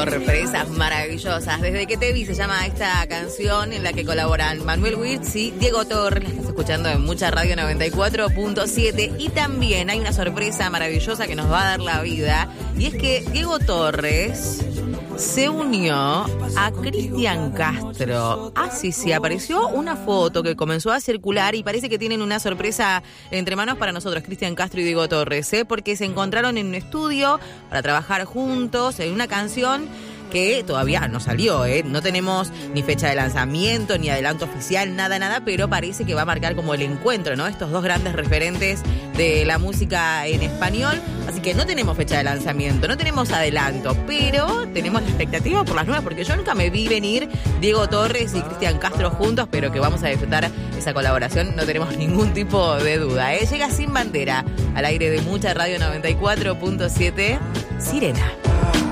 sorpresas maravillosas. Desde que te vi se llama esta canción en la que colaboran Manuel Wirtz y Diego Torres. La estás escuchando en Mucha Radio 94.7. Y también hay una sorpresa maravillosa que nos va a dar la vida. Y es que Diego Torres se unió a Cristian Castro. Sí, apareció una foto que comenzó a circular y parece que tienen una sorpresa entre manos para nosotros, Cristian Castro y Diego Torres, porque se encontraron en un estudio para trabajar juntos en una canción que todavía no salió, no tenemos ni fecha de lanzamiento, ni adelanto oficial, nada, pero parece que va a marcar como el encuentro, ¿no? Estos dos grandes referentes de la música en español, así que no tenemos fecha de lanzamiento, no tenemos adelanto, pero tenemos la expectativa por las nuevas, porque yo nunca me vi venir Diego Torres y Cristian Castro juntos, pero que vamos a disfrutar esa colaboración, no tenemos ningún tipo de duda, Llega Sin Bandera, al aire de Mucha Radio 94.7, Sirena.